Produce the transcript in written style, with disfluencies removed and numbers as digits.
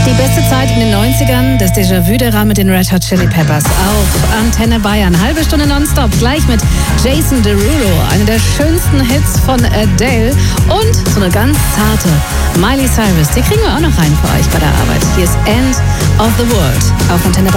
Die beste Zeit in den 90ern, das Déjà-vu der Rahmen mit den Red Hot Chili Peppers auf Antenne Bayern. Halbe Stunde nonstop, gleich mit Jason Derulo, einer der schönsten Hits von Adele und so eine ganz zarte Miley Cyrus. Die kriegen wir auch noch rein für euch bei der Arbeit. Hier ist End of the World auf Antenne Bayern.